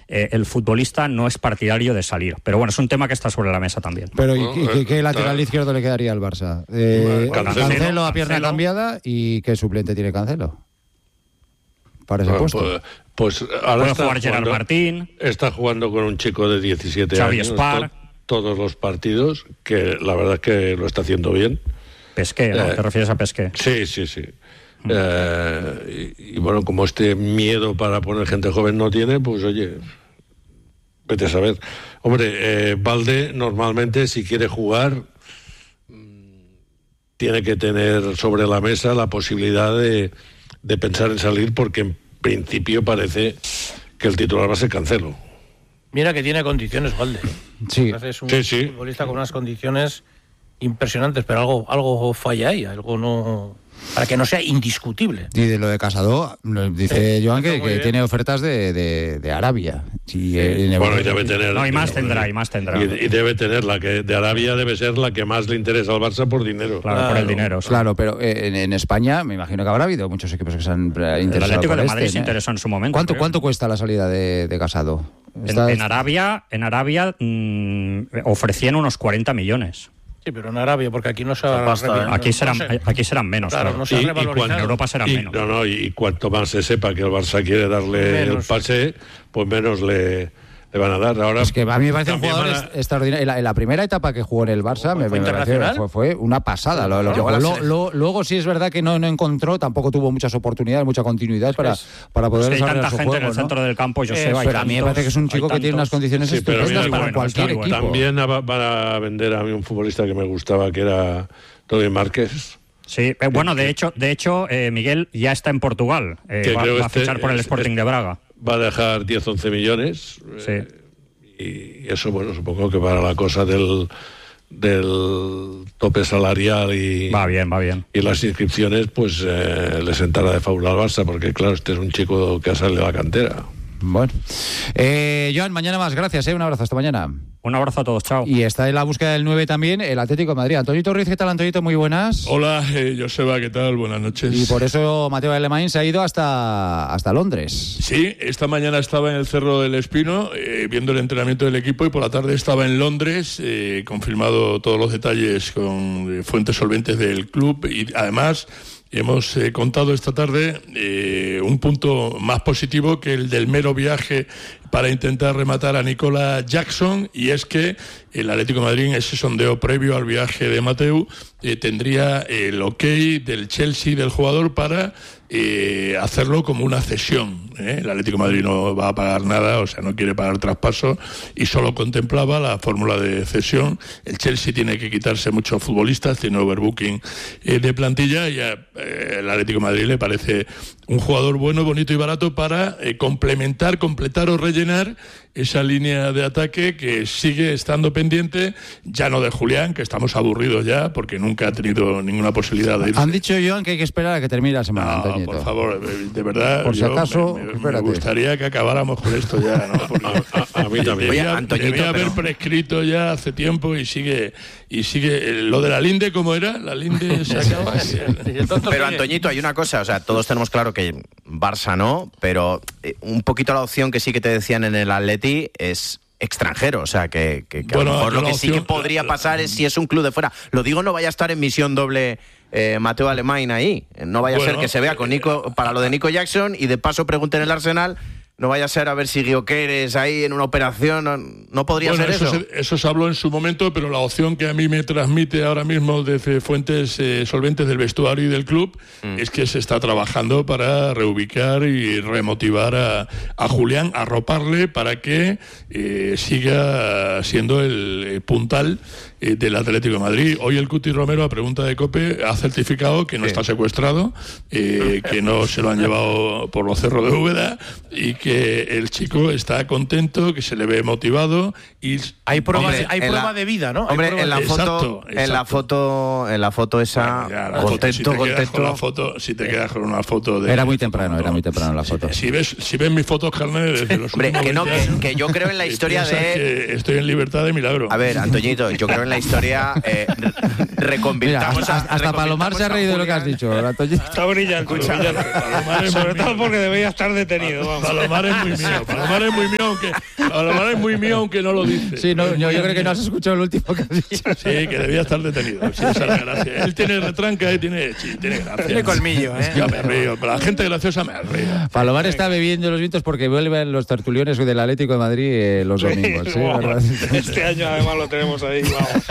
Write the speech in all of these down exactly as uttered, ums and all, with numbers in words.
eh, el futbolista no es partidario de salir. Pero bueno, es un tema que está sobre la mesa también. Pero ¿y, y, ¿qué, qué lateral claro. izquierdo le quedaría al Barça? Eh, Cancelo, Cancelo a pierna Cancelo. cambiada, ¿y qué suplente tiene Cancelo para ese Bueno, puesto? pues, pues ahora Puede está jugar Gerard jugando, Martín. está jugando con un chico de diecisiete Xavi años Spar. to- todos los partidos, que la verdad es que lo está haciendo bien. Pesqué, ¿no? Eh, ¿Te refieres a Pesqué? Sí, sí, sí. Eh, y, y bueno, como este miedo para poner gente joven no tiene, pues oye, vete a saber. Hombre, eh, Balde normalmente si quiere jugar tiene que tener sobre la mesa la posibilidad de, de pensar en salir, porque en principio parece que el titular va a ser Cancelo. Mira que tiene condiciones, Valde. Sí. Es un Sí, sí. futbolista con unas condiciones impresionantes, pero algo, algo falla ahí, algo no... Para que no sea indiscutible. Y de lo de Casado, nos dice Sí, Joan que, está muy que bien. tiene ofertas de, de, de Arabia. Sí, en Bueno, Europa. y debe tener... No, y más tendrá, y más tendrá. Y, y debe tener, la que de Arabia debe ser la que más le interesa al Barça por dinero. Claro, por el dinero. sí. Claro, pero eh, en, en España me imagino que habrá habido muchos equipos que se han eh, El interesado Atlético por de este, Madrid se ¿no? interesó en su momento. ¿Cuánto, creo. ¿Cuánto cuesta la salida de, de Casado? En, Está- en Arabia, en Arabia mmm, ofrecían unos cuarenta millones. Sí, pero en Arabia, porque aquí no se Esa ha pasta, revi- ¿eh? Aquí no serán, sé. aquí serán menos. Claro, claro. no se ha Y- y revalorizado. cuando- En Europa serán y, menos. No, no, y, y cuanto más se sepa que el Barça quiere darle Menos. el pase, pues menos le, le van a dar. Ahora, Es que a mí me parece un también jugador van a- est- extraordinario. En la, en la primera etapa que jugó en el Barça, me, ¿Fue me pareció- internacional? fue, fue una pasada. Lo- lo que Llegó a jugó. la Lo- sele- lo- luego sí es verdad que no, no encontró, tampoco tuvo muchas oportunidades, mucha continuidad para, para poder Es que hay desarrollar tanta su gente juego, en el ¿no? centro del campo, yo Eh, sé, hay Pero a mí me tantos, parece que es un hay chico que tiene unas tantos. condiciones Sí, pero estupendas mira, para bueno, cualquier está bueno. equipo. También va- van a vender a mí un futbolista que me gustaba, que era Tony Márquez. Sí, eh, bueno, de hecho, de hecho eh, Miguel ya está en Portugal. Eh, Que va, creo va a este- fichar por el es- Sporting es- de Braga. Va a dejar diez a once millones. Sí. eh, y eso, bueno, supongo que para la cosa del, del tope salarial y, Va bien, va bien. y las inscripciones, pues eh, le sentará de fábula al Barça, porque claro, este es un chico que ha salido de la cantera. Bueno. Eh, Joan, mañana más. Gracias, ¿eh? Un abrazo. Hasta mañana. Un abrazo a todos, chao. Y está en la búsqueda del nueve también el Atlético de Madrid. Antonito Ruiz, ¿qué tal, Antonito? Muy buenas. Hola, eh, Joseba, ¿qué tal? Buenas noches. Y por eso Mateo Alemán se ha ido hasta, hasta Londres. Sí, esta mañana estaba en el Cerro del Espino eh, viendo el entrenamiento del equipo y por la tarde estaba en Londres, eh, confirmado todos los detalles con eh, fuentes solventes del club y además hemos eh, contado esta tarde eh, un punto más positivo que el del mero viaje para intentar rematar a Nicola Jackson, y es que el Atlético de Madrid, en ese sondeo previo al viaje de Mateu, eh, tendría el ok del Chelsea del jugador para eh, hacerlo como una cesión, ¿eh? El Atlético de Madrid no va a pagar nada, o sea, no quiere pagar traspaso y solo contemplaba la fórmula de cesión. El Chelsea tiene que quitarse muchos futbolistas, tiene overbooking eh, de plantilla, y a, eh, el Atlético de Madrid le parece un jugador bueno, bonito y barato para eh, complementar, completar o rellenar esa línea de ataque que sigue estando pendiente, ya no de Julián, que estamos aburridos ya porque nunca ha tenido ninguna posibilidad de irse. Han dicho, Joan, que hay que esperar a que termine la semana, No, Antoñito. por favor, de verdad, Por si yo acaso, me, me- me espérate. gustaría que acabáramos con esto ya, ¿no? Porque A, a- a mí también. Oye, debía, Antoñito, debía haber pero- prescrito ya hace tiempo y sigue y sigue eh, lo de la Linde, ¿cómo era? La Linde se acaba. Pero Antoñito, hay una cosa, o sea, todos tenemos claro que Barça no, pero eh, un poquito la opción que sí que te decían en el Atleti es extranjero, o sea, que, que, que Bueno, a lo mejor yo lo la que sí que opción- podría pasar es si es un club de fuera. Lo digo, no vaya a estar en misión doble eh, Mateo Alemán ahí, no vaya a Bueno, ser que se vea con Nico para lo de Nico Jackson y de paso pregunten en el Arsenal. No vaya a ser a ver si Guioqueres ahí en una operación. No, no podría Bueno, ser eso. Se, eso se habló en su momento, pero la opción que a mí me transmite ahora mismo desde fuentes eh, solventes del vestuario y del club mm. es que se está trabajando para reubicar y remotivar a, a Julián, arroparle para que eh, siga siendo el eh, puntal eh, del Atlético de Madrid. Hoy el Cuti Romero, a pregunta de COPE, ha certificado que no sí. está secuestrado, eh, que no se lo han llevado por los cerros de Úbeda y que el chico está contento, que se le ve motivado y hay prueba, hombre, de, hay prueba la, de vida, ¿no? Hombre, en la de... foto, exacto, exacto. en la foto, en la foto esa, bueno, ya, la contento, foto, si te contento. Con la foto, si te quedas con una foto de... Era muy temprano, era muy temprano la foto. Si, si ves, si ves mis fotos, carne, desde los hombre, que no, que, que yo creo en la historia de... que estoy en libertad de milagro. A ver, Antoñito, yo creo en en la historia, eh, reconvirtamos. Mira, hasta, hasta Palomar se ha reído de lo que has dicho. Está brillante. brillante. Sobre todo porque debería estar detenido. Vamos. Palomar es muy mío. Palomar es muy mío, aunque, Palomar es muy mío, aunque no lo dice. Sí, no, yo, yo creo que no has escuchado el último que has dicho. Sí, que debía estar detenido. Sí, esa es la gracia. Él tiene retranca y tiene, sí, tiene gracia. Tiene colmillo, ¿eh? Yo me río. La gente graciosa me ríe. Palomar está bebiendo los vientos porque vuelven los tertulios del Atlético de Madrid eh, los domingos. Sí, ¿sí? ¿verdad? Este año además lo tenemos ahí. Vamos.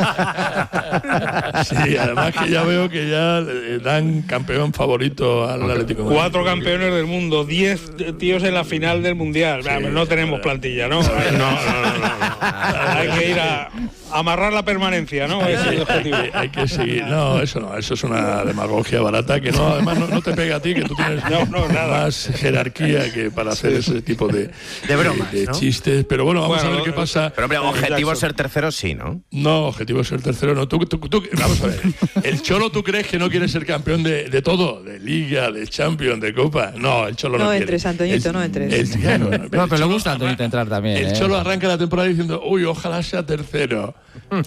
Sí, además que ya veo que ya dan campeón favorito al Atlético de Madrid. Cuatro campeones del mundo, diez tíos en la final del Mundial. Sí, no tenemos plantilla, ¿no? No, no, no, no, no. Hay que ir a amarrar la permanencia, ¿no? Ese es el objetivo. Hay, hay que seguir. No, eso no, eso es una demagogia barata que no, además no, no te pega a ti, que tú tienes no, no, nada. más jerarquía que para hacer ese tipo de, de bromas, de, de ¿no? chistes. Pero bueno, vamos bueno, a ver qué pasa. Pero hombre, objetivo es ser tercero, sí, ¿no? No, objetivo es ser tercero, no. Tú, tú, tú, vamos a ver. El Cholo, ¿tú crees que no quiere ser campeón de, de todo? De Liga, de Champions, de Copa. No, el Cholo no, no quiere. entres, Antoñito, el, no entres. El, ya, no, no, no, pero Cholo, le gusta a Antoñito entrar también. El ¿eh? Cholo arranca la temporada diciendo, uy, ojalá sea tercero.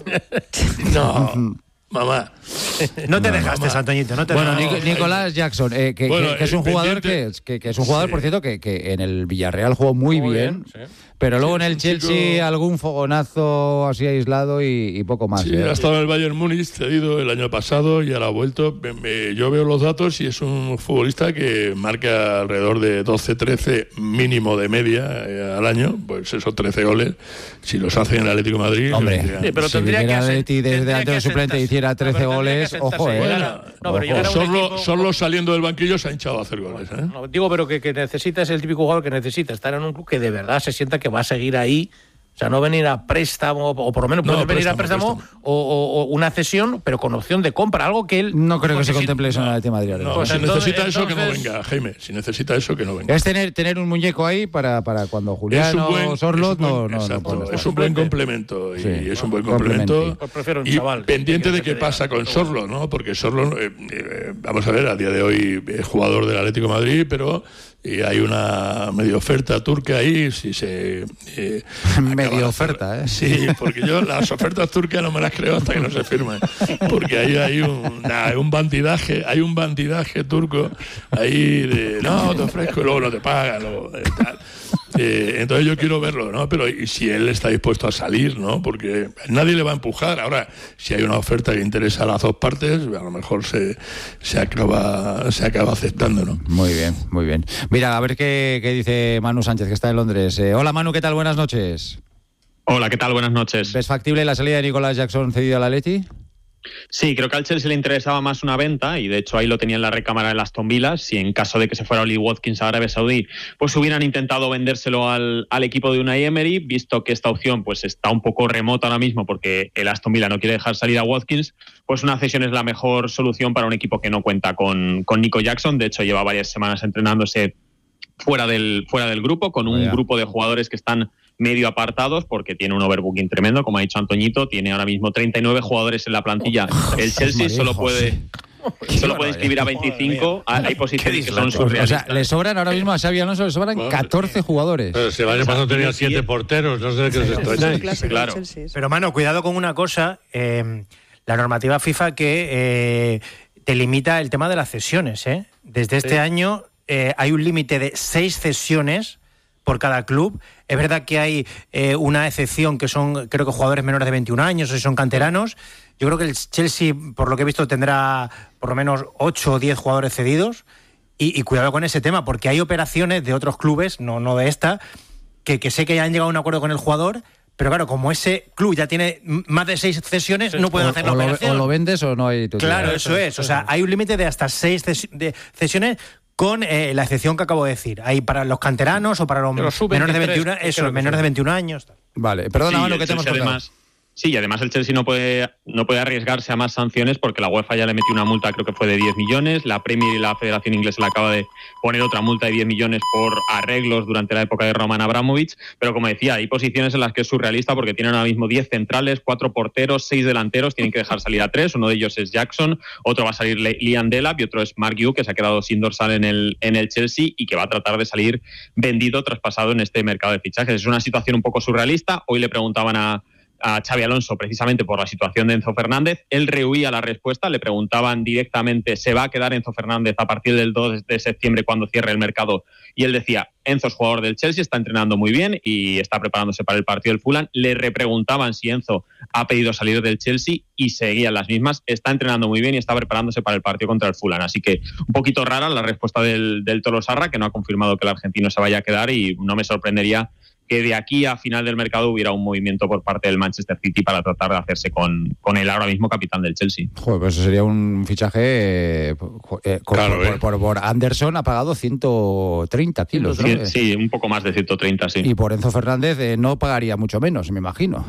No, mamá. No te no, dejaste, mamá. Antoñito. No te Bueno, no, Nic- Nicolás Jackson, eh, que, bueno, que, que es un eh, jugador pendiente, que, que, que es un jugador, sí. por cierto, que, que en el Villarreal jugó muy, muy bien, bien, sí. pero luego Sí, en el es un Chelsea chico- algún fogonazo así aislado y, y poco más. Sí, ¿eh? ha estado en el Bayern Múnich cedido el año pasado y ahora ha vuelto. Me- me- Yo veo los datos y es un futbolista que marca alrededor de doce, trece mínimo de media eh, al año. Pues esos trece goles, si los hace en el Atlético de Madrid. Hombre, vendrían- Sí, pero si tendría viniera que el asen- Atleti desde tendría delantero que suplente asentarse. hiciera No, pero trece tendría que goles, asentarse. ojo, eh. Bueno, Bueno, no, pero llegar a un solo, equipo- solo saliendo del banquillo se ha hinchado a hacer goles. ¿eh? No, digo, pero que, que necesita es el típico jugador que necesita estar en un club que de verdad se sienta que va a seguir ahí. O sea, no venir a préstamo, o por lo menos No, puede venir a préstamo, préstamo, O, o- o una cesión, pero con opción de compra, algo que él... No creo que se porque si- contemple eso en el Atlético de Madrid. ahora No, mismo. Pues si entonces- necesita eso, que no entonces- venga, Jaime. Si necesita eso, que no venga. Es tener, tener un muñeco ahí para, para cuando Julián o Sorlot no, no, no exacto, pueden estar. es un buen complemento y Sí, es un buen complemento. complemento. Pues prefiero un y chaval. pendiente de Que qué te pasa diga. con Sorlo, ¿no? Porque Sorlo, eh, eh, vamos a ver, a día de hoy es jugador del Atlético de Madrid, pero y hay una medio oferta turca ahí, si se eh, Medio acaba- oferta, ¿eh? Sí, porque yo las ofertas turcas no me las creo hasta que no se firmen, porque ahí hay un, nah, un bandidaje, hay un bandidaje turco ahí de no te ofrezco y luego no te pagan, luego, eh, tal. Eh, entonces yo quiero verlo, ¿no? Pero y si él está dispuesto a salir, ¿no? Porque nadie le va a empujar. Ahora, si hay una oferta que interesa a las dos partes, a lo mejor se, se acaba se acaba aceptando, ¿no? Muy bien, muy bien. Mira, a ver qué, qué dice Manu Sánchez, que está en Londres. Eh, hola Manu, ¿qué tal? Buenas noches. Hola, ¿qué tal? Buenas noches. ¿Ves factible la salida de Nicolás Jackson cedido al Atleti? Sí, creo que al Chelsea le interesaba más una venta y de hecho ahí lo tenía en la recámara de las Aston Villa. Si en caso de que se fuera Oli Watkins a Arabia Saudí, pues hubieran intentado vendérselo al, al equipo de Unai Emery, visto que esta opción pues está un poco remota ahora mismo porque el Aston Villa no quiere dejar salir a Watkins, pues una cesión es la mejor solución para un equipo que no cuenta con, con Nico Jackson. De hecho lleva varias semanas entrenándose fuera del, fuera del grupo, con un Vaya. grupo de jugadores que están medio apartados porque tiene un overbooking tremendo, como ha dicho Antoñito, tiene ahora mismo treinta y nueve jugadores en la plantilla. El Chelsea María, solo José. puede solo puede inscribir a veinticinco, hay posiciones que son O surrealistas. sea, le sobran ahora mismo a Xabi Alonso, le sobran catorce jugadores. Pero si el año pasado tenía siete porteros, no sé de qué os extrañáis. Clásico, Claro. Chelsea, sí. Pero, mano, cuidado con una cosa. eh, la normativa FIFA que eh, te limita el tema de las cesiones. ¿eh? Desde este año eh, hay un límite de seis cesiones por cada club. Es verdad que hay eh, una excepción que son, creo que jugadores menores de veintiún años o si son canteranos. Yo creo que el Chelsea, por lo que he visto, tendrá por lo menos ocho o diez jugadores cedidos. Y, y cuidado con ese tema, porque hay operaciones de otros clubes, no, no de esta, que, que sé que ya han llegado a un acuerdo con el jugador, pero claro, como ese club ya tiene m- más de seis cesiones, no pueden o, hacer la o lo, operación. o lo vendes o no hay... Claro, eso es. O sea, hay un límite de hasta seis ces- de cesiones con eh, la excepción que acabo de decir. Hay para los canteranos o para los, Los sub menores de veintitrés, veintiuno, eso, creo que menores son. de veintiún años. Vale, perdona, Sí, Manu, el que te hemos Chelsea cortado. además, sí, y además el Chelsea no puede, no puede arriesgarse a más sanciones porque la UEFA ya le metió una multa, creo que fue de diez millones, la Premier y la Federación Inglesa le acaba de poner otra multa de diez millones por arreglos durante la época de Roman Abramovich, pero como decía, hay posiciones en las que es surrealista porque tienen ahora mismo diez centrales, cuatro porteros, seis delanteros, tienen que dejar salir a tres, uno de ellos es Jackson, otro va a salir Liam Delap y otro es Mark Hughes, que se ha quedado sin dorsal en el, en el Chelsea y que va a tratar de salir vendido, traspasado en este mercado de fichajes. Es una situación un poco surrealista. Hoy le preguntaban a a Xabi Alonso precisamente por la situación de Enzo Fernández. Él rehuía la respuesta, le preguntaban directamente, ¿se va a quedar Enzo Fernández a partir del dos de septiembre cuando cierre el mercado? Y él decía, Enzo es jugador del Chelsea, está entrenando muy bien y está preparándose para el partido del Fulham. Le repreguntaban si Enzo ha pedido salir del Chelsea y seguían las mismas, está entrenando muy bien y está preparándose para el partido contra el Fulham. Así que un poquito rara la respuesta del, del Tolosarra, que no ha confirmado que el argentino se vaya a quedar, y no me sorprendería que de aquí a final del mercado hubiera un movimiento por parte del Manchester City para tratar de hacerse con, con el ahora mismo capitán del Chelsea. Joder, pues eso sería un fichaje eh, eh, claro, por, eh. por, por, por Anderson ha pagado ciento treinta kilos, ¿no? Sí, sí, un poco más de ciento treinta, sí. Y por Enzo Fernández eh, no pagaría mucho menos, me imagino.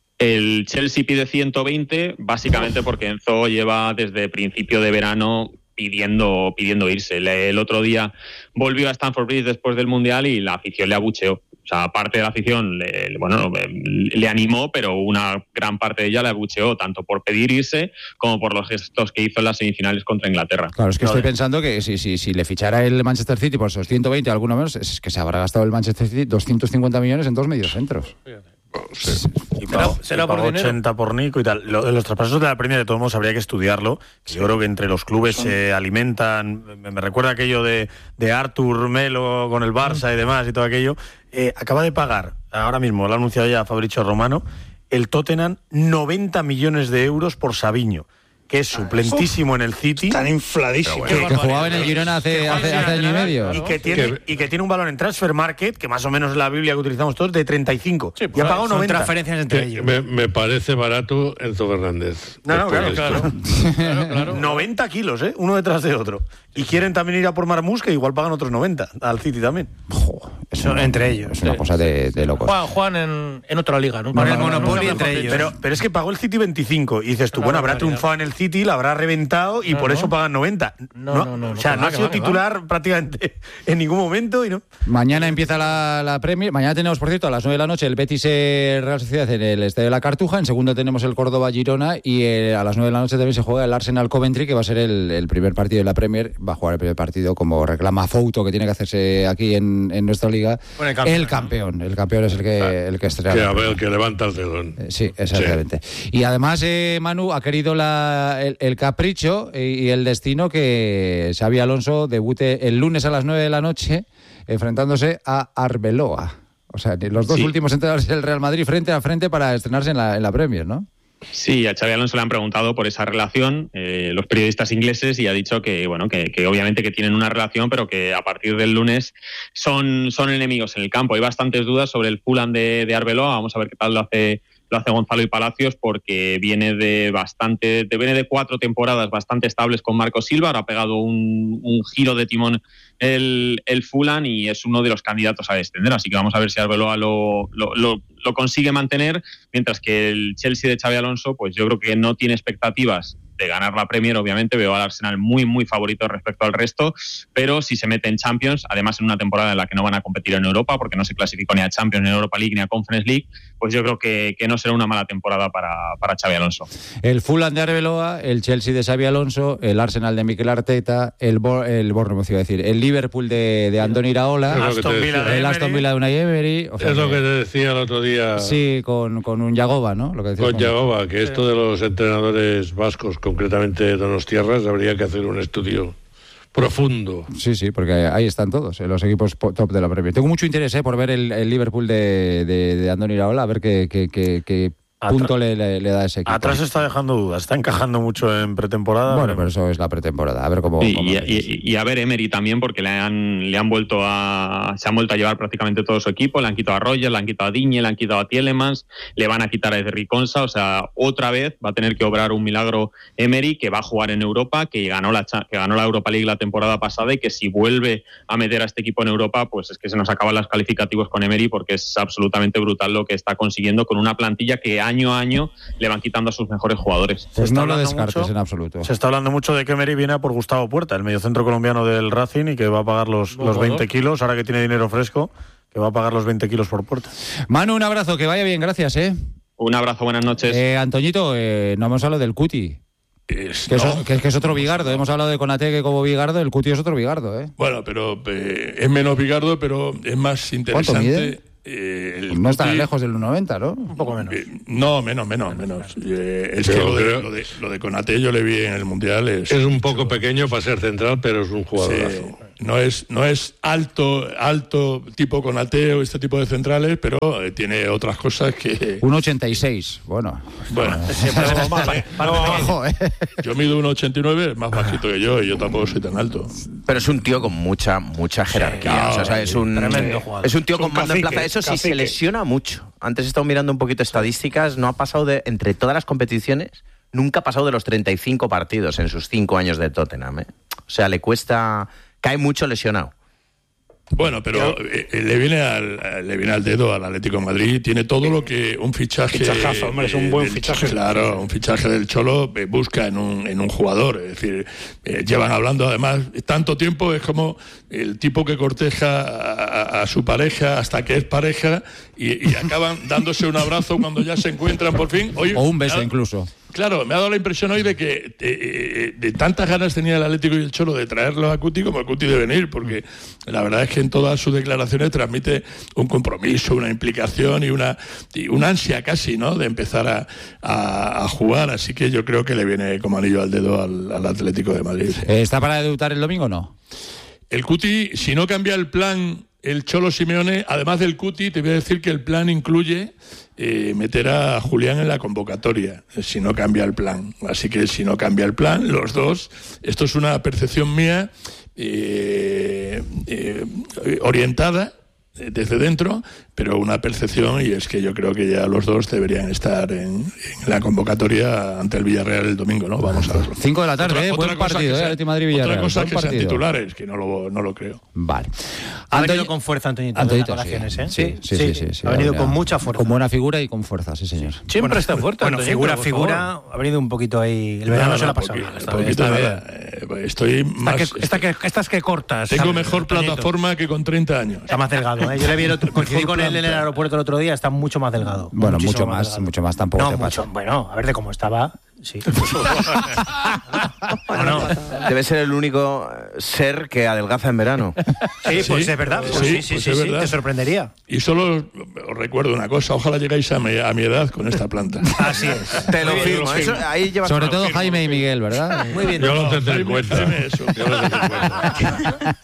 El Chelsea pide ciento veinte, básicamente porque Enzo lleva desde principio de verano pidiendo, pidiendo irse. Le, el otro día volvió a Stamford Bridge después del Mundial y la afición le abucheó. O sea, parte de la afición le, bueno, le animó, pero una gran parte de ella le abucheó, tanto por pedir irse como por los gestos que hizo en las semifinales contra Inglaterra. Claro, es que estoy pensando que si, si, si le fichara el Manchester City por esos ciento veinte, alguno menos, es que se habrá gastado el Manchester City doscientos cincuenta millones en dos mediocentros. Sí. Y pagó, será por ochenta por Nico y tal. Lo, los traspasos de la Premier, de todos modos, habría que estudiarlo. Que yo creo que entre los clubes se eh, alimentan. Me, me recuerda aquello de, de Artur Melo con el Barça y demás y todo aquello. Eh, acaba de pagar, ahora mismo, lo ha anunciado ya Fabrizio Romano, el Tottenham noventa millones de euros por Savinho, que es suplentísimo en el City. Están infladísimos. Que, que jugaba en el Girona hace, hace, hace año y medio. Y que, tiene, y que tiene un valor en Transfer Market, que más o menos es la Biblia que utilizamos todos, de treinta y cinco. Sí, y ha pagado son noventa. transferencias entre Que ellos. Me, me parece barato Enzo Fernández. No, no, claro, Esto. claro. claro, claro. noventa kilos, ¿eh? Uno detrás de otro. Y quieren también ir a por Marmoush, que igual pagan otros noventa. Al City también. Jo, es una, Entre ellos. Es una cosa de, de locos. Juan, Juan en, en otra liga, ¿no? Con el No, no, no, Monopoly no, entre ellos. Pero, pero es que pagó el City veinticinco. Y dices tú, Una bueno, habrá barbaridad. triunfado en el City, la habrá reventado y No, por no. eso pagan noventa. No, no, no, no, O sea, que no va, ha que sido va, que titular prácticamente en ningún momento y no. Mañana empieza la, la Premier. Mañana tenemos, por cierto, a las nueve de la noche el Betis eh, Real Sociedad en el Estadio de la Cartuja. En segundo tenemos el Córdoba Girona. Y eh, a las nueve de la noche también se juega el Arsenal Coventry, que va a ser el, el primer partido de la Premier. Va a jugar el primer partido como reclama Fouto, que tiene que hacerse aquí en, en nuestra liga. Bueno, el campeón, el campeón. El campeón es el que, el que estrena. Que a ver, que levanta el telón. Eh, Sí, exactamente. Sí. Y además, eh, Manu, ha querido la, el, el capricho y, y el destino que Xabi Alonso debute el lunes a las nueve de la noche enfrentándose a Arbeloa. O sea, los dos Sí. últimos entrenadores del Real Madrid frente a frente para estrenarse en la, en la Premier, ¿no? Sí, a Xabi Alonso le han preguntado por esa relación, eh, los periodistas ingleses, y ha dicho que, bueno, que, que obviamente que tienen una relación, pero que a partir del lunes son, son enemigos en el campo. Hay bastantes dudas sobre el Fulham de, de Arbeloa. Vamos a ver qué tal lo hace lo hace Gonzalo y Palacios, porque viene de bastante, de, viene de cuatro temporadas bastante estables con Marco Silva. Ahora ha pegado un, un giro de timón el, el Fulham y es uno de los candidatos a descender. Así que vamos a ver si Arbeloa lo, lo, lo, lo consigue mantener, mientras que el Chelsea de Xabi Alonso, pues yo creo que no tiene expectativas de ganar la Premier. Obviamente veo al Arsenal muy muy favorito respecto al resto, pero si se mete en Champions, además en una temporada en la que no van a competir en Europa porque no se clasificó ni a Champions, ni a Europa League, ni a Conference League, pues yo creo que, que no será una mala temporada para, para Xabi Alonso. El Fulham de Arbeloa, el Chelsea de Xabi Alonso, el Arsenal de Mikel Arteta, el, Bo, el Bournemouth, iba a decir, el Liverpool de, de Andoni Iraola, Aston Villa de el Aston Villa de Unai Emery. O sea, es lo que te decía el otro día. Sí, con, con un Yagoba, ¿no? Lo que con Yagoba, que esto de los entrenadores vascos, concretamente Donostiarras, habría que hacer un estudio profundo. Sí, sí, porque ahí están todos, eh, los equipos top de la Premier. Tengo mucho interés eh, por ver el, el Liverpool de, de, de Andoni Iraola, a ver qué, qué, qué, qué punto le, le, le da ese equipo. Atrás está dejando dudas, está encajando mucho en pretemporada. Bueno, pero eso es la pretemporada, a ver cómo... Sí, cómo y, y, y a ver Emery también, porque le han, le han vuelto a... se han vuelto a llevar prácticamente todo su equipo, le han quitado a Rogers, le han quitado a Digne, le han quitado a Tielemans, le van a quitar a Edric Konsa, o sea, otra vez va a tener que obrar un milagro Emery, que va a jugar en Europa, que ganó la, que ganó la Europa League la temporada pasada y que si vuelve a meter a este equipo en Europa, pues es que se nos acaban los calificativos con Emery, porque es absolutamente brutal lo que está consiguiendo con una plantilla que año a año le van quitando a sus mejores jugadores. Pues no lo descartes mucho, en absoluto. Se está hablando mucho de que Emery viene a por Gustavo Puerta, el mediocentro colombiano del Racing, y que va a pagar los, los veinte kilos, ahora que tiene dinero fresco, que va a pagar los veinte kilos por Puerta. Manu, un abrazo, que vaya bien, gracias, ¿eh? Un abrazo, buenas noches. Eh, Antoñito, eh, no hemos hablado del Cuti. Es, que, no. es, que, que es otro Bigardo. Hemos hablado de Konaté que como Bigardo, el Cuti es otro Bigardo, ¿eh? Bueno, pero eh, es menos Bigardo, pero es más interesante. ¿Cuánto mide? Eh, el no está Cuti, lejos del uno noventa, ¿no? Un poco menos. Eh, no, menos, menos, menos. Eh, es que Pero lo de, creo- lo, de, lo de Konaté yo le vi en el Mundial. Es, Es un poco pequeño para ser central, pero es un Sí, jugadorazo. no es no es alto alto tipo Konaté o este tipo de centrales, pero eh, tiene otras cosas que uno ochenta y seis, bueno. bueno. Pero mal, para abajo, ¿eh? Yo mido uno ochenta y nueve, es más bajito que yo y yo tampoco soy tan alto. Pero es un tío con mucha mucha jerarquía. Sí, o sea, es un tremendo jugador. es un tío Es un con mando en cacique, plaza. Eso sí, cacique. se lesiona mucho. Antes he estado mirando un poquito estadísticas. No ha pasado de entre todas las competiciones. Nunca ha pasado de los treinta y cinco partidos en sus cinco años de Tottenham. ¿eh? O sea, le cuesta, cae mucho lesionado. Bueno, pero eh, eh, le viene al eh, le viene al dedo al Atlético de Madrid. Tiene todo lo que un fichaje. Fichajazo, hombre, es un buen del- fichaje. Claro, un fichaje del Cholo eh, busca en un en un jugador. Es decir, eh, llevan hablando además tanto tiempo, es como el tipo que corteja a, a- a su pareja hasta que es pareja y, y acaban dándose un abrazo cuando ya se encuentran por fin. Hoy- O un beso ah, incluso. Claro, me ha dado la impresión hoy de que eh, eh, de tantas ganas tenía el Atlético y el Cholo de traerlo a Cuti como el Cuti de venir, porque la verdad es que en todas sus declaraciones transmite un compromiso, una implicación y una y una ansia casi, ¿no?, de empezar a, a, a jugar. Así que yo creo que le viene como anillo al dedo al, al Atlético de Madrid. Sí. Eh, ¿Está para debutar el domingo o no? El Cuti, si no cambia el plan el Cholo Simeone, además del Cuti, te voy a decir que el plan incluye eh, meter a Julián en la convocatoria, eh, si no cambia el plan. Así que si no cambia el plan, los dos, esto es una percepción mía eh, eh, orientada eh, desde dentro, pero una percepción, y es que yo creo que ya los dos deberían estar en, en la convocatoria ante el Villarreal el domingo, ¿no? Vamos a verlo. Cinco de la tarde, Otra- eh, otra buen cosa partido, que eh, sea- Atlético de Madrid-Villarreal. Otra cosa buen que sean partido. titulares, que no lo, no lo creo. Vale. Ha venido Antonio- con fuerza Antoñito, Antoñito, en las sí. declaraciones, ¿eh? Sí, sí, sí, sí, sí. Ha venido Ha con mucha fuerza. Con buena figura y con fuerza, sí, señor. Siempre Bueno, está fuerte. Bueno, Antoñito, figura, por figura, favor. ha venido un poquito ahí. El verano No, se la no, ha pasado poquito, bien. esta poquito, vez, esta nada. vez. Eh, Estoy más. Esta que, esta que, estas que cortas. Tengo ¿sabes, mejor Antoñito? plataforma que con treinta años. Está más delgado, ¿eh? Yo le vi el otro, coincidí Mejor con él en el planta. aeropuerto el otro día, está mucho más delgado. Bueno, Muchísimo mucho más, delgado. mucho más tampoco No, te mucho. pasa. Bueno, a ver de cómo estaba. Sí. Bueno, Debe ser el único ser que adelgaza en verano. sí, pues Sí, es verdad. Pues sí, sí, sí, pues sí, es sí, verdad. te sorprendería. Y solo os recuerdo una cosa: ojalá llegáis a mi, a mi edad con esta planta. Así es. Te lo Muy bien, firmo. lo Eso, firmo. ahí llevas Sobre una- todo Jaime y Miguel, ¿verdad? Muy bien. Yo lo tendré en Jaime, cuenta. Jaime, eso. Yo lo tendré en cuenta.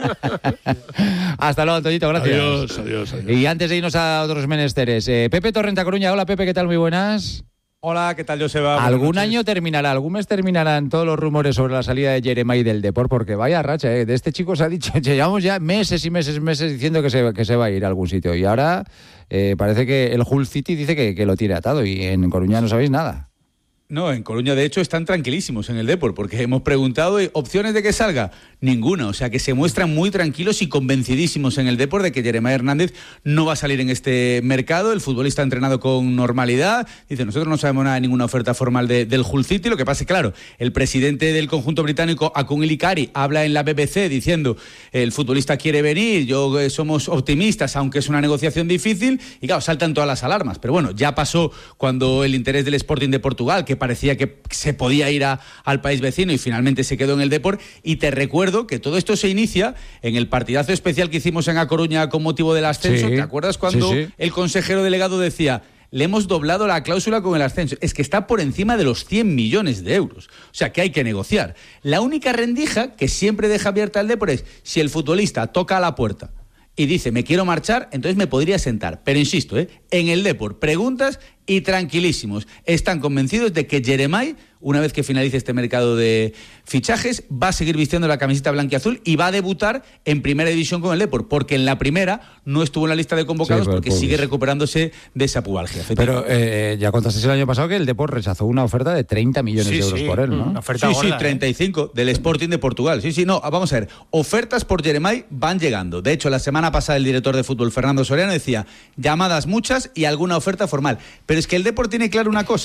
Hasta luego, Antoñito, gracias. Adiós, adiós, adiós. Y antes de irnos a otros menesteres, eh, Pepe Torrenta Coruña. Hola, Pepe, ¿qué tal? Muy buenas. Hola, ¿qué tal, Joseba? Buenas ¿Algún noches. año terminará, algún mes terminarán todos los rumores sobre la salida de Jeremai del Depor? Porque vaya racha, ¿eh? De este chico se ha dicho, llevamos ya meses y meses y meses diciendo que se, que se va a ir a algún sitio. Y ahora eh, parece que el Hull City dice que, que lo tiene atado y en Coruña no sabéis nada. No, en Coruña de hecho están tranquilísimos en el Depor, porque hemos preguntado y opciones de que salga, ninguna, o sea que se muestran muy tranquilos y convencidísimos en el Depor de que Jeremai Hernández no va a salir en este mercado. El futbolista ha entrenado con normalidad, dice, nosotros no sabemos nada de ninguna oferta formal de, del Hull City. Lo que pasa es que, claro, el presidente del conjunto británico, Akun Ilikari, habla en la B B C diciendo, el futbolista quiere venir, yo eh, somos optimistas, aunque es una negociación difícil, y claro, saltan todas las alarmas. Pero bueno, ya pasó cuando el interés del Sporting de Portugal, que parecía que se podía ir a, al país vecino y finalmente se quedó en el Depor. Y te recuerdo que todo esto se inicia en el partidazo especial que hicimos en A Coruña con motivo del ascenso. Sí, ¿Te acuerdas cuando sí, sí. el consejero delegado decía, le hemos doblado la cláusula con el ascenso? Es que está por encima de los cien millones de euros. O sea, que hay que negociar. La única rendija que siempre deja abierta el Depor es si el futbolista toca a la puerta y dice, me quiero marchar, entonces me podría sentar. Pero insisto, ¿eh? En el Depor, preguntas y tranquilísimos. Están convencidos de que Jeremai, una vez que finalice este mercado de fichajes, va a seguir vistiendo la camiseta blanquiazul y va a debutar en primera división con el Depor, porque en la primera no estuvo en la lista de convocados, Sí, por el porque pubis. sigue recuperándose de esa pubalgia. Pero eh, ya contasteis el año pasado que el Depor rechazó una oferta de treinta millones Sí, de euros sí. por él, ¿no? Una oferta Sí, gorda, sí, ¿eh? treinta y cinco del Sporting de Portugal. Sí, sí, no, vamos a ver. Ofertas por Jeremai van llegando. De hecho, la semana pasada el director de fútbol, Fernando Soriano, decía llamadas muchas y alguna oferta formal. Pero es que el Depor tiene claro una cosa.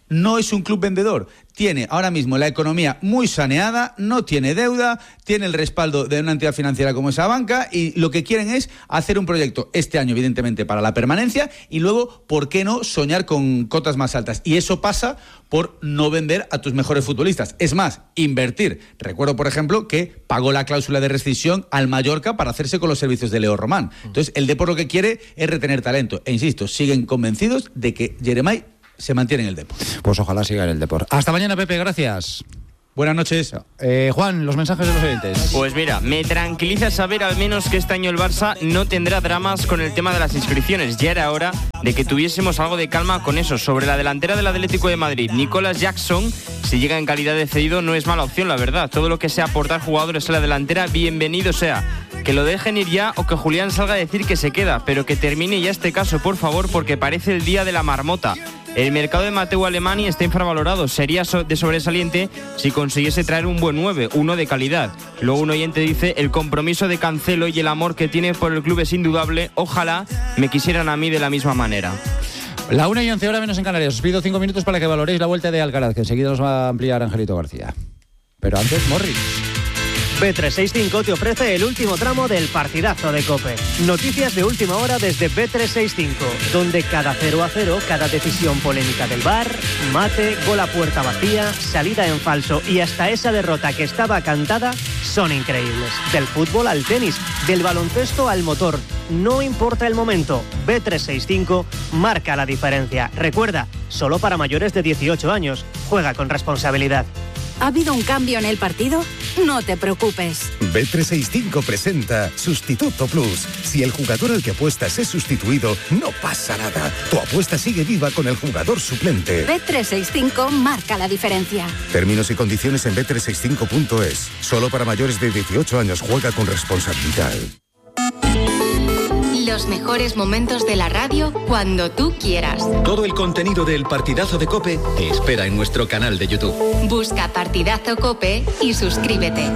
no es un club vendedor. Tiene ahora mismo la economía muy saneada, no tiene deuda, tiene el respaldo de una entidad financiera como esa banca y lo que quieren es hacer un proyecto este año, evidentemente, para la permanencia y luego, ¿por qué no soñar con cotas más altas? Y eso pasa por no vender a tus mejores futbolistas. Es más, invertir. Recuerdo, por ejemplo, que pagó la cláusula de rescisión al Mallorca para hacerse con los servicios de Leo Román. Entonces, el Depor lo que quiere es retener talento. E insisto, siguen convencidos de que Jeremai se mantiene en el Depor. Pues ojalá siga en el Depor. Hasta mañana, Pepe, gracias. Buenas noches. Eh, Juan, los mensajes de los oyentes. Pues mira, me tranquiliza saber al menos que este año el Barça no tendrá dramas con el tema de las inscripciones. Ya era hora de que tuviésemos algo de calma con eso. Sobre la delantera del Atlético de Madrid, Nicolas Jackson, si llega en calidad de cedido, no es mala opción, la verdad. Todo lo que sea aportar jugadores a la delantera, bienvenido sea. Que lo dejen ir ya o que Julián salga a decir que se queda, pero que termine ya este caso, por favor, porque parece el día de la marmota. El mercado de Mateu Alemany está infravalorado. Sería de sobresaliente si consiguiese traer un buen nueve, uno de calidad. Luego un oyente dice, el compromiso de Cancelo y el amor que tiene por el club es indudable. Ojalá me quisieran a mí de la misma manera. La una y once, hora menos en Canarias. Os pido cinco minutos para que valoréis la vuelta de Alcaraz, que enseguida nos va a ampliar Angelito García. Pero antes, Morris. B trescientos sesenta y cinco te ofrece el último tramo del partidazo de COPE. Noticias de última hora desde B trescientos sesenta y cinco, donde cada cero a cero, cada decisión polémica del V A R, mate, gol a puerta vacía, salida en falso y hasta esa derrota que estaba cantada son increíbles. Del fútbol al tenis, del baloncesto al motor. No importa el momento, B trescientos sesenta y cinco marca la diferencia. Recuerda, solo para mayores de dieciocho años. Juega con responsabilidad. ¿Ha habido un cambio en el partido? No te preocupes. B trescientos sesenta y cinco presenta Sustituto Plus. Si el jugador al que apuestas es sustituido, no pasa nada. Tu apuesta sigue viva con el jugador suplente. B trescientos sesenta y cinco marca la diferencia. Términos y condiciones en B trescientos sesenta y cinco punto es. Solo para mayores de dieciocho años. Juega con responsabilidad. Los mejores momentos de la radio cuando tú quieras. Todo el contenido del Partidazo de COPE te espera en nuestro canal de YouTube. Busca Partidazo COPE y suscríbete.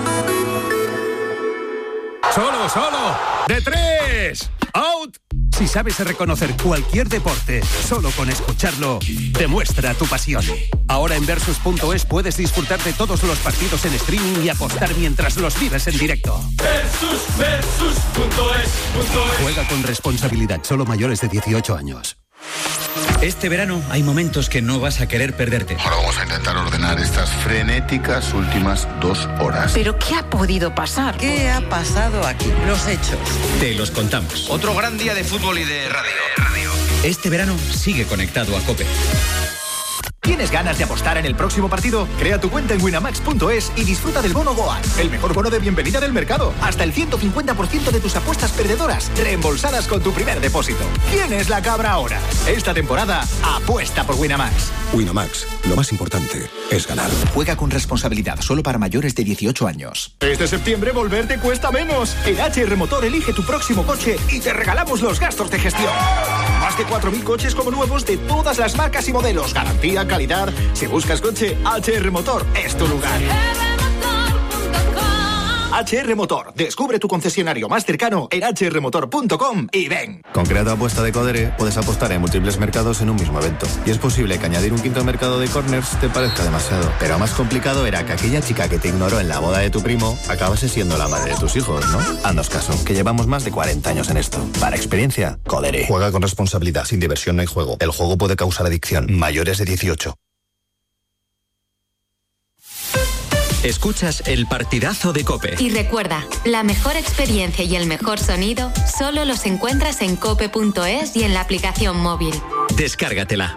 ¡Solo, solo! ¡De tres! ¡Out! Si sabes reconocer cualquier deporte solo con escucharlo, demuestra tu pasión. Ahora en Versus punto es puedes disfrutar de todos los partidos en streaming y apostar mientras los vives en directo. Versus, Versus punto es. Juega con responsabilidad, solo mayores de dieciocho años. Este verano hay momentos que no vas a querer perderte. Ahora vamos a intentar ordenar estas frenéticas últimas dos horas. ¿Pero qué ha podido pasar? ¿Qué ha pasado aquí? Los hechos. Te los contamos. Otro gran día de fútbol y de radio. Este verano sigue conectado a COPE. ¿Tienes ganas de apostar en el próximo partido? Crea tu cuenta en winamax punto es y disfruta del bono Goal, el mejor bono de bienvenida del mercado. Hasta el ciento cincuenta por ciento de tus apuestas perdedoras reembolsadas con tu primer depósito. ¿Quién es la cabra ahora? Esta temporada, apuesta por Winamax. Winamax, lo más importante es ganar. Juega con responsabilidad, solo para mayores de dieciocho años. Este septiembre volver te cuesta menos. En H R Motor elige tu próximo coche y te regalamos los gastos de gestión. Más de cuatro mil coches como nuevos de todas las marcas y modelos. Garantía, calidad. Si buscas coche, H R Motor es tu lugar. H R Motor. Descubre tu concesionario más cercano en h r motor punto com y ven. Con Crea tu apuesta de Codere puedes apostar en múltiples mercados en un mismo evento. Y es posible que añadir un quinto mercado de corners te parezca demasiado. Pero más complicado era que aquella chica que te ignoró en la boda de tu primo acabase siendo la madre de tus hijos, ¿no? Haznos caso, que llevamos más de cuarenta años en esto. Para experiencia, Codere. Juega con responsabilidad. Sin diversión no hay juego. El juego puede causar adicción. Mayores de dieciocho. Escuchas el Partidazo de COPE. Y recuerda, la mejor experiencia y el mejor sonido solo los encuentras en cope punto es y en la aplicación móvil. Descárgatela.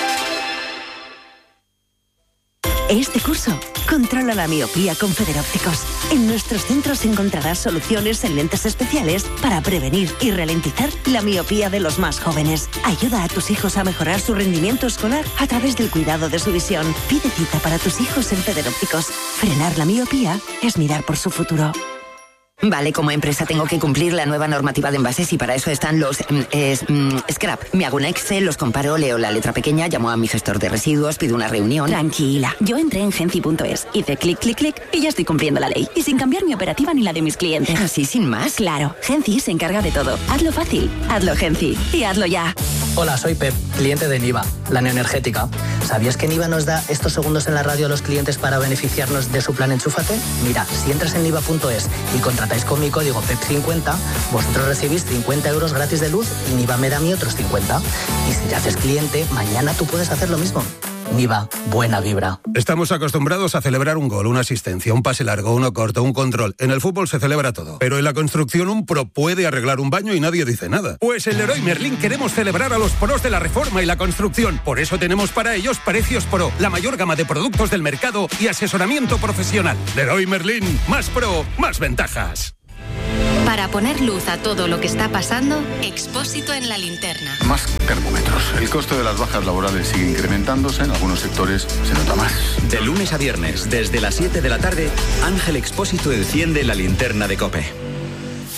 Este curso, controla la miopía con Federópticos. En nuestros centros encontrarás soluciones en lentes especiales para prevenir y ralentizar la miopía de los más jóvenes. Ayuda a tus hijos a mejorar su rendimiento escolar a través del cuidado de su visión. Pide cita para tus hijos en Federópticos. Frenar la miopía es mirar por su futuro. Vale, como empresa tengo que cumplir la nueva normativa de envases y para eso están los es, mm, scrap. Me hago un Excel, los comparo, leo la letra pequeña, llamo a mi gestor de residuos, pido una reunión. Tranquila, yo entré en genci punto es, hice clic, clic, clic y ya estoy cumpliendo la ley. Y sin cambiar mi operativa ni la de mis clientes. ¿Así sin más? Claro, Genci se encarga de todo. Hazlo fácil, hazlo Genci y hazlo ya. Hola, soy Pep, cliente de Niva, la neoenergética. ¿Sabías que Niva nos da estos segundos en la radio a los clientes para beneficiarnos de su plan Enchúfate? Mira, si entras en niva punto es y contratáis con mi código P E P cincuenta, vosotros recibís cincuenta euros gratis de luz y Niva me da a mí otros cincuenta. Y si ya haces cliente, mañana tú puedes hacer lo mismo. Niva, buena vibra. Estamos acostumbrados a celebrar un gol, una asistencia, un pase largo, uno corto, un control. En el fútbol se celebra todo. Pero en la construcción un pro puede arreglar un baño y nadie dice nada. Pues en Leroy Merlin queremos celebrar a los pros de la reforma y la construcción. Por eso tenemos para ellos Precios Pro, la mayor gama de productos del mercado y asesoramiento profesional. Leroy Merlin, más pro, más ventajas. Para poner luz a todo lo que está pasando, Expósito en la linterna. Más termómetros. El costo de las bajas laborales sigue incrementándose. En algunos sectores se nota más. De lunes a viernes, desde las siete de la tarde, Ángel Expósito enciende la linterna de COPE.